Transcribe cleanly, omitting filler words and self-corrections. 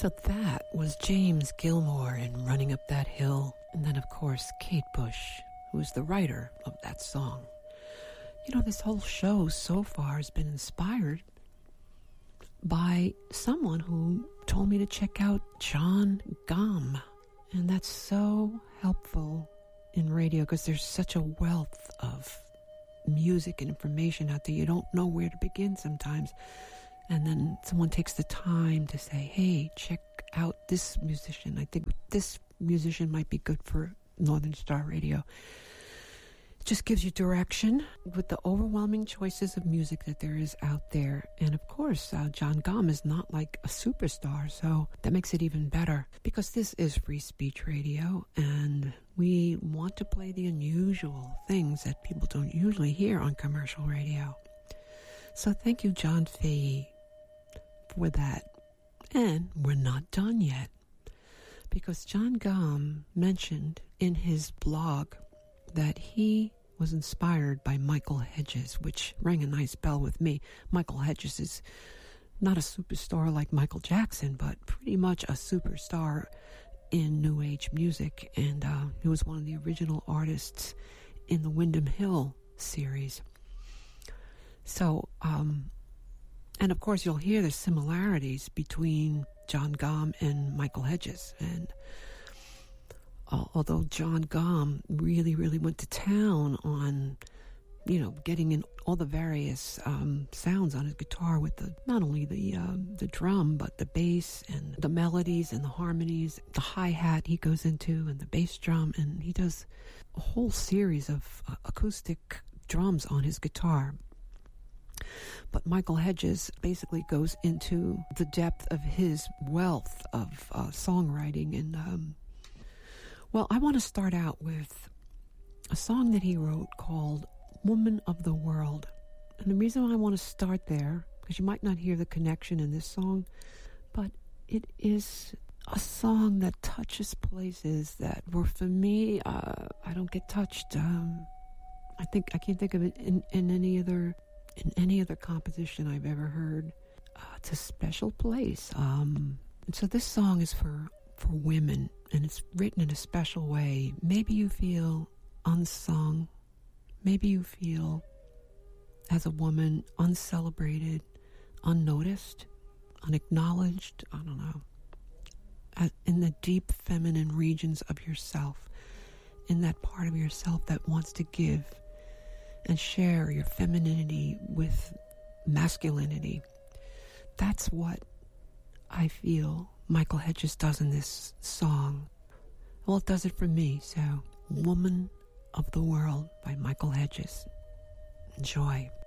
So that was James Gilmore in Running Up That Hill. And then, of course, Kate Bush, who is the writer of that song. You know, this whole show so far has been inspired by someone who told me to check out John Gomm. And that's so helpful in radio because there's such a wealth of music and information out there. You don't know where to begin sometimes. And then someone takes the time to say, hey, check out this musician. I think this musician might be good for Northern Star Radio. It just gives you direction with the overwhelming choices of music that there is out there. And of course, John Gomm is not like a superstar, so that makes it even better. Because this is free speech radio, and we want to play the unusual things that people don't usually hear on commercial radio. So thank you, John Fahey, for that. And we're not done yet, because John Gomm mentioned in his blog that he was inspired by Michael Hedges, which rang a nice bell with me. Michael Hedges is not a superstar like Michael Jackson, but pretty much a superstar in New Age music, and he was one of the original artists in the Windham Hill series. So, and of course, you'll hear the similarities between John Gomm and Michael Hedges. And although John Gomm really, really went to town on, you know, getting in all the various sounds on his guitar with not only the drum, but the bass and the melodies and the harmonies, the hi-hat he goes into and the bass drum. And he does a whole series of acoustic drums on his guitar. But Michael Hedges basically goes into the depth of his wealth of songwriting. And, well, I want to start out with a song that he wrote called Woman of the World. And the reason why I want to start there, because you might not hear the connection in this song, but it is a song that touches places that were, for me, I don't get touched. I can't think of it in any other composition I've ever heard. It's a special place. And so this song is for women, and it's written in a special way. Maybe you feel unsung. Maybe you feel, as a woman, uncelebrated, unnoticed, unacknowledged. I don't know. In the deep feminine regions of yourself, in that part of yourself that wants to give and share your femininity with masculinity. That's what I feel Michael Hedges does in this song. Well, it does it for me. So, Woman of the World by Michael Hedges. Enjoy.